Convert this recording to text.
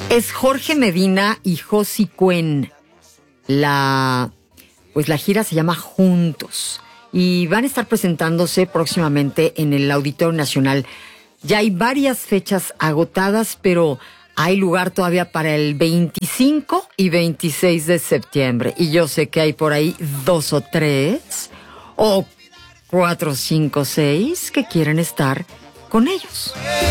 Es Jorge Medina y Josi Cuen. La gira se llama Juntos y van a estar presentándose próximamente en el Auditorio Nacional. Ya hay varias fechas agotadas, pero hay lugar todavía para el 25 y 26 de septiembre. Y yo sé que hay por ahí 2 o 3 o 4, 5, 6 que quieren estar con ellos.